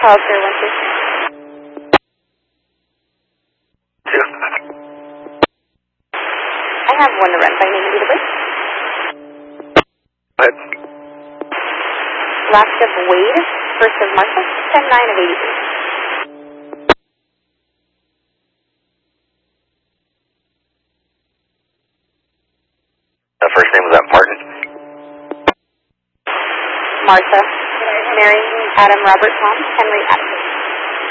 Call 012. 2. I have one to run by name of the birth. Go ahead. Last of Wade, first of Martha, 10-9 of 83. The first name was that Martin? Martha, Mary, Adam, Robert, Tom, Henry, Adam.